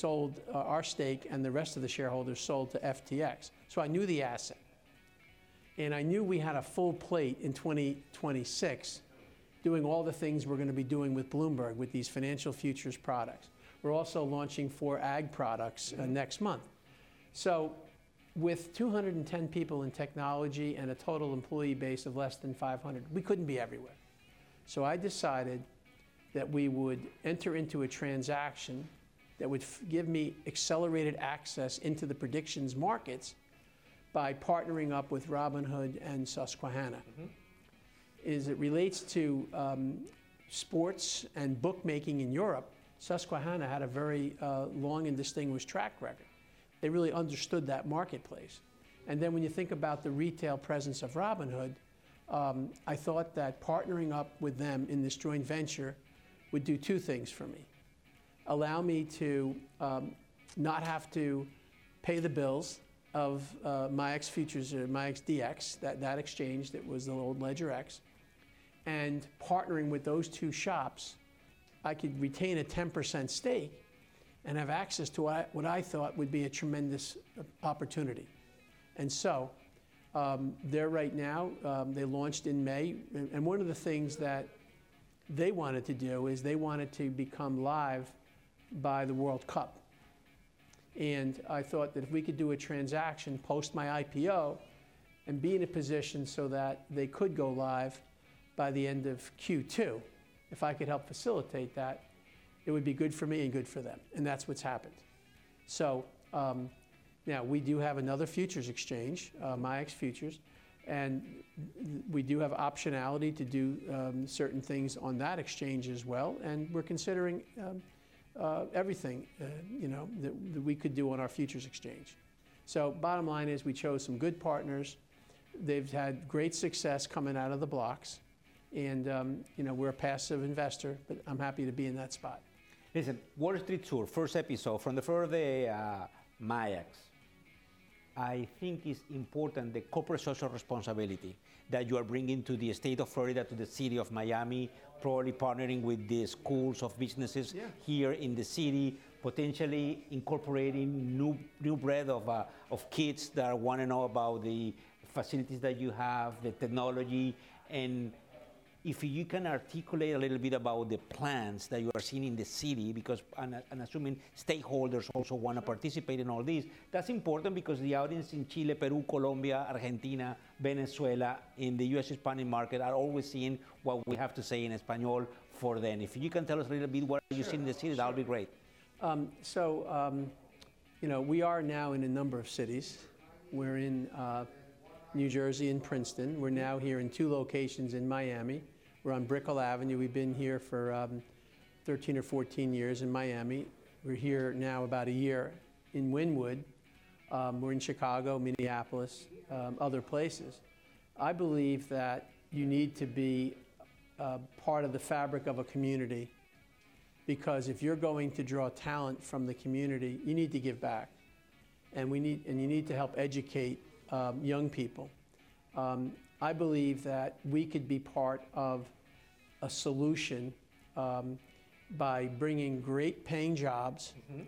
sold our stake, and the rest of the shareholders sold to FTX. So I knew the asset. And I knew we had a full plate in 2026 doing all the things we're going to be doing with Bloomberg with these financial futures products. We're also launching 4 ag products next month. So with 210 people in technology and a total employee base of less than 500, we couldn't be everywhere. So I decided that we would enter into a transaction that would give me accelerated access into the predictions markets by partnering up with Robinhood and Susquehanna. As it relates to sports and bookmaking in Europe, Susquehanna had a very long and distinguished track record. They really understood that marketplace. And then when you think about the retail presence of Robinhood, I thought that partnering up with them in this joint venture would do 2 things for me. Allow me to not have to pay the bills of MIAX Futures or MIAX DX, that exchange that was the old LedgerX, and partnering with those 2 shops, I could retain a 10% stake and have access to what I thought would be a tremendous opportunity. And so they're right now, they launched in May, and one of the things that they wanted to do is they wanted to become live by the World Cup. And I thought that if we could do a transaction post my IPO and be in a position so that they could go live by the end of Q2, if I could help facilitate that, it would be good for me and good for them. And that's what's happened. So now we do have another futures exchange, MIAX Futures, and we do have optionality to do certain things on that exchange as well. And we're considering everything that we could do on our futures exchange. So bottom line is we chose some good partners. They've had great success coming out of the blocks. And we're a passive investor, but I'm happy to be in that spot. Listen, Wall Street Tour, first episode, from the first day, MIAX. I think it's important, the corporate social responsibility that you are bringing to the state of Florida, to the city of Miami, probably partnering with the schools of businesses here in the city, potentially incorporating new breed of kids that want to know about the facilities that you have, the technology, and if you can articulate a little bit about the plans that you are seeing in the city, because I'm assuming stakeholders also want to participate in all this. That's important because the audience in Chile, Peru, Colombia, Argentina, Venezuela, in the U.S. Hispanic market are always seeing what we have to say in Espanol for them. If you can tell us a little bit what you see in the city, that would be great. We are now in a number of cities. We're in New Jersey and Princeton. We're now here in 2 locations in Miami. We're on Brickell Avenue. We've been here for 13 or 14 years in Miami. We're here now about a year in Wynwood. We're in Chicago, Minneapolis, other places. I believe that you need to be part of the fabric of a community, because if you're going to draw talent from the community, you need to give back. And you need to help educate young people. I believe that we could be part of a solution by bringing great paying jobs,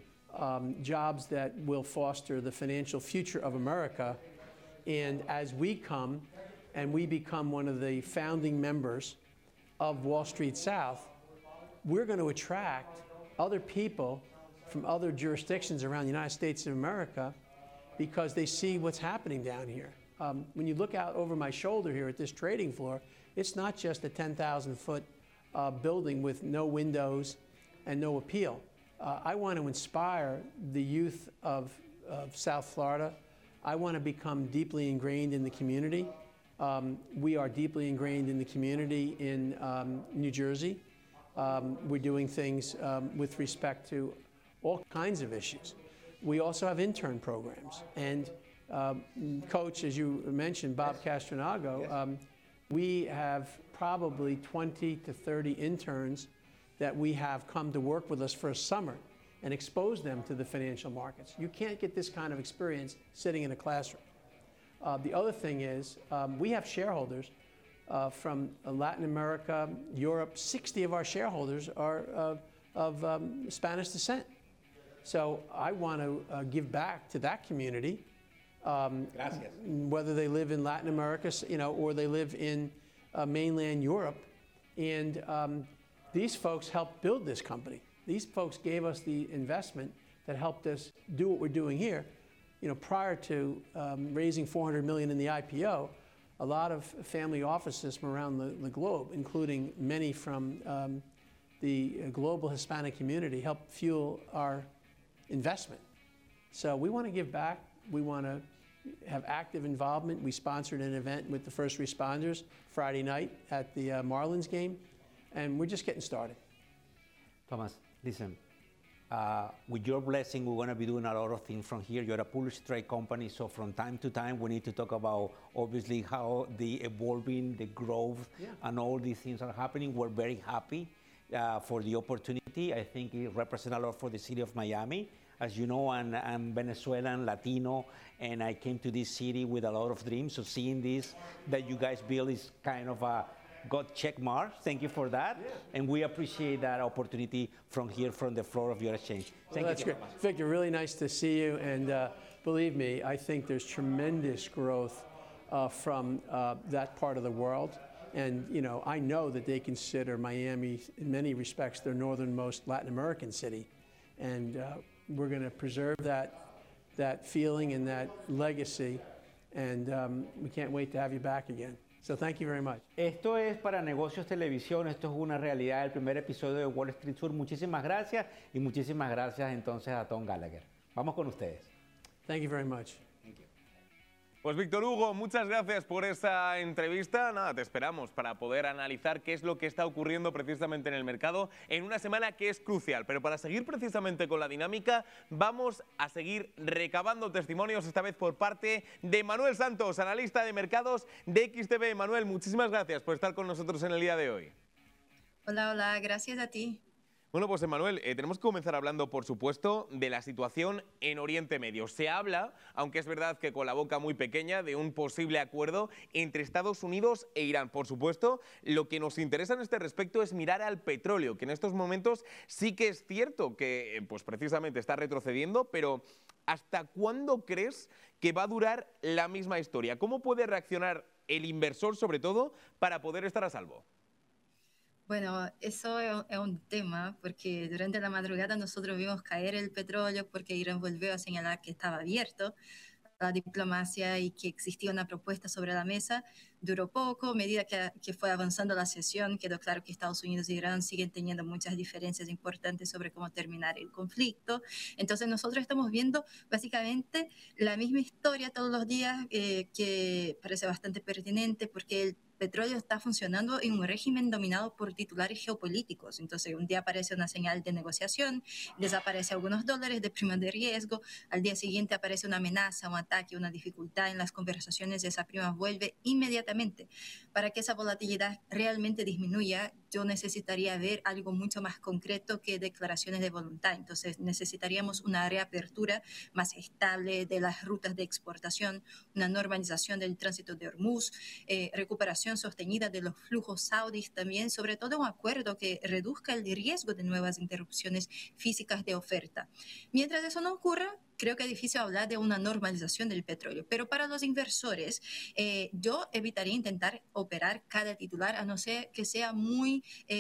jobs that will foster the financial future of America. And as we come and we become one of the founding members of Wall Street South, we're going to attract other people from other jurisdictions around the United States of America because they see what's happening down here. When you look out over my shoulder here at this trading floor, it's not just a 10,000-foot building with no windows and no appeal. I want to inspire the youth of South Florida. I want to become deeply ingrained in the community. We are deeply ingrained in the community in New Jersey. We're doing things with respect to all kinds of issues. We also have intern programs. And Coach, as you mentioned, Bob Castronago, we have probably 20 to 30 interns that we have come to work with us for a summer and expose them to the financial markets. You can't get this kind of experience sitting in a classroom. The other thing is we have shareholders from Latin America, Europe. 60 of our shareholders are of Spanish descent. So I want to give back to that community, Gracias. whether they live in Latin America, or they live in mainland Europe. And these folks helped build this company. These folks gave us the investment that helped us do what we're doing here. Prior to raising $400 million in the IPO, a lot of family offices from around the globe, including many from the global Hispanic community, helped fuel our investment. So we want to give back. We want to have active involvement. We sponsored an event with the first responders Friday night at the Marlins game, and we're just getting started. Thomas, listen, with your blessing, we're going to be doing a lot of things from here. You're a public trade company, so from time to time, we need to talk about, obviously, how the evolving, the growth, and all these things are happening. We're very happy for the opportunity. I think it represents a lot for the city of Miami. As you know, I'm Venezuelan, Latino, and I came to this city with a lot of dreams. So seeing this that you guys build is kind of a got check mark. Thank you for that. Yeah. And we appreciate that opportunity from here, from the floor of your exchange. Thank you. That's great. Victor, really nice to see you. And believe me, I think there's tremendous growth from that part of the world. And, I know that they consider Miami, in many respects, their northernmost Latin American city. And we're going to preserve that feeling and that legacy. And we can't wait to have you back again. So thank you very much. Esto es para Negocios Televisión, esto es una realidad, el primer episodio de Wall Street Tour. Muchísimas gracias y muchísimas gracias entonces a Tom Gallagher. Vamos con ustedes. Thank you very much. Thank you. Pues Víctor Hugo, muchas gracias por esa entrevista. Nada, te esperamos para poder analizar qué es lo que está ocurriendo precisamente en el mercado en una semana que es crucial. Pero para seguir precisamente con la dinámica, vamos a seguir recabando testimonios, esta vez por parte de Manuel Santos, analista de mercados de XTV. Manuel, muchísimas gracias por estar con nosotros en el día de hoy. Hola, hola, gracias a ti. Bueno, pues Emmanuel, tenemos que comenzar hablando, por supuesto, de la situación en Oriente Medio. Se habla, aunque es verdad que con la boca muy pequeña, de un posible acuerdo entre Estados Unidos e Irán. Por supuesto, lo que nos interesa en este respecto es mirar al petróleo, que en estos momentos sí que es cierto que pues precisamente está retrocediendo, pero ¿hasta cuándo crees que va a durar la misma historia? ¿Cómo puede reaccionar el inversor, sobre todo, para poder estar a salvo? Bueno, eso es un tema porque durante la madrugada nosotros vimos caer el petróleo porque Irán volvió a señalar que estaba abierto a la diplomacia y que existía una propuesta sobre la mesa. Duró poco, a medida que fue avanzando la sesión, quedó claro que Estados Unidos e Irán siguen teniendo muchas diferencias importantes sobre cómo terminar el conflicto. Entonces nosotros estamos viendo básicamente la misma historia todos los días, que parece bastante pertinente porque el petróleo está funcionando en un régimen dominado por titulares geopolíticos. Entonces, un día aparece una señal de negociación, desaparece algunos dólares de prima de riesgo, al día siguiente aparece una amenaza, un ataque, una dificultad en las conversaciones, esa prima vuelve inmediatamente. Para que esa volatilidad realmente disminuya, yo necesitaría ver algo mucho más concreto que declaraciones de voluntad. Entonces, necesitaríamos una reapertura más estable de las rutas de exportación, una normalización del tránsito de Hormuz, recuperación sostenida de los flujos saudíes también, sobre todo un acuerdo que reduzca el riesgo de nuevas interrupciones físicas de oferta. Mientras eso no ocurra, creo que es difícil hablar de una normalización del petróleo, pero para los inversores yo evitaría intentar operar cada titular a no ser que sea muy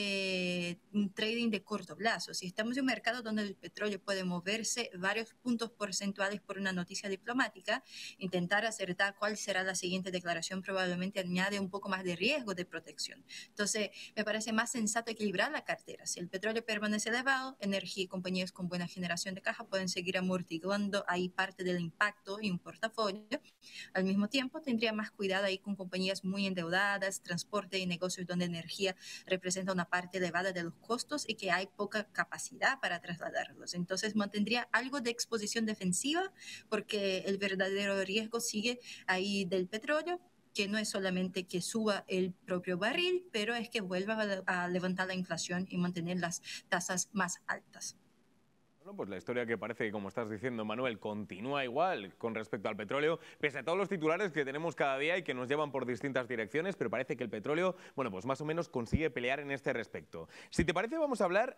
un trading de corto plazo. Si estamos en un mercado donde el petróleo puede moverse varios puntos porcentuales por una noticia diplomática, intentar acertar cuál será la siguiente declaración probablemente añade un poco más de riesgo de protección. Entonces me parece más sensato equilibrar la cartera. Si el petróleo permanece elevado, energía y compañías con buena generación de caja pueden seguir amortiguando ahí parte del impacto en un portafolio. Al mismo tiempo, tendría más cuidado ahí con compañías muy endeudadas, transporte y negocios donde energía representa una parte elevada de los costos y que hay poca capacidad para trasladarlos. Entonces, mantendría algo de exposición defensiva porque el verdadero riesgo sigue ahí del petróleo, que no es solamente que suba el propio barril, pero es que vuelva a levantar la inflación y mantener las tasas más altas. Bueno, pues la historia que parece que, como estás diciendo, Manuel, continúa igual con respecto al petróleo, pese a todos los titulares que tenemos cada día y que nos llevan por distintas direcciones, pero parece que el petróleo, bueno, pues más o menos consigue pelear en este respecto. Si te parece, vamos a hablar